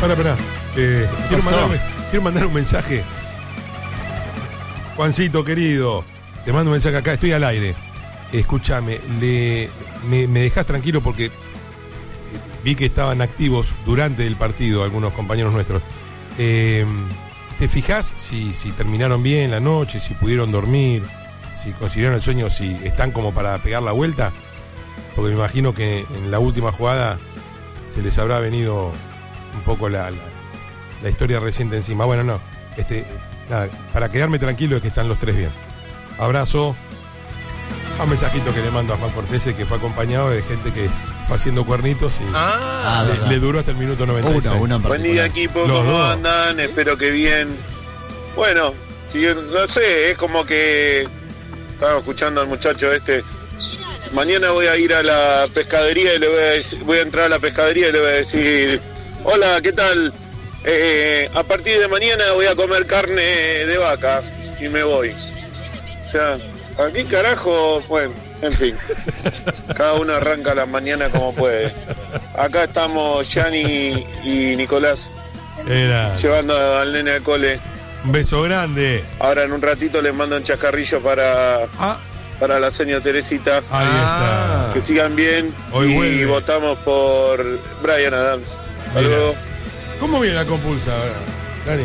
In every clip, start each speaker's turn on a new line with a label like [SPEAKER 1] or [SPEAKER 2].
[SPEAKER 1] Pará. Quiero mandar un mensaje. Juancito, querido, te mando un mensaje acá, estoy al aire. Escúchame, me dejás tranquilo porque vi que estaban activos durante el partido algunos compañeros nuestros. ¿Te fijás si terminaron bien la noche, si pudieron dormir, si consiguieron el sueño, si están como para pegar la vuelta? Porque me imagino que en la última jugada se les habrá venido un poco la historia reciente encima. Bueno, no, nada, para quedarme tranquilo es que están los tres bien. Abrazo. Un mensajito que le mando a Juan Cortés, que fue acompañado de gente que fue haciendo cuernitos y le duró hasta el minuto 96.
[SPEAKER 2] Buen día, equipo, ¿cómo andan? Espero que bien. Bueno, no sé, es como que estaba escuchando al muchacho mañana voy a ir a la pescadería y voy a entrar a la pescadería y le voy a decir: hola, ¿qué tal? A partir de mañana voy a comer carne de vaca y me voy. O sea, aquí carajo, bueno, en fin. Cada uno arranca la mañana como puede. Acá estamos Yanni y Nicolás llevando al nene al cole.
[SPEAKER 1] Un beso grande.
[SPEAKER 2] Ahora en un ratito les mando un chascarrillo para la señora Teresita.
[SPEAKER 1] Ahí está.
[SPEAKER 2] Que sigan bien.
[SPEAKER 1] Hoy
[SPEAKER 2] y
[SPEAKER 1] vuelve.
[SPEAKER 2] votamos por Bryan Adams. Hasta luego.
[SPEAKER 1] ¿Cómo viene la compulsa ahora, Dani?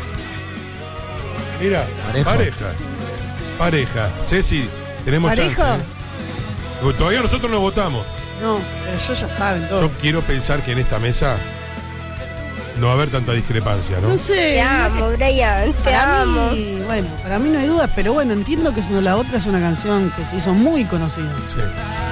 [SPEAKER 1] Mira, pareja. Ceci, tenemos chance. Porque todavía nosotros no votamos.
[SPEAKER 3] No, pero ellos ya saben todo.
[SPEAKER 1] Yo quiero pensar que en esta mesa no va a haber tanta discrepancia, ¿no?
[SPEAKER 3] No sé.
[SPEAKER 4] Te amo, Brian, te amo.
[SPEAKER 3] Bueno, para mí no hay dudas, pero bueno, entiendo que la otra es una canción que se hizo muy conocida.
[SPEAKER 1] Sí.